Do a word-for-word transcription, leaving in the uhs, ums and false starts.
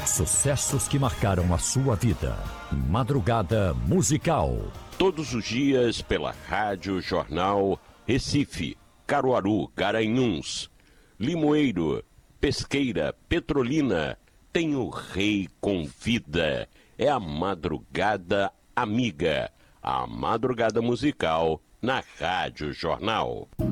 Sucessos que marcaram a sua vida. Madrugada Musical. Todos os dias pela Rádio Jornal Recife, Caruaru, Garanhuns, Limoeiro, Pesqueira, Petrolina. Tem o Rei Convida. É a Madrugada Amiga. A Madrugada Musical na Rádio Jornal.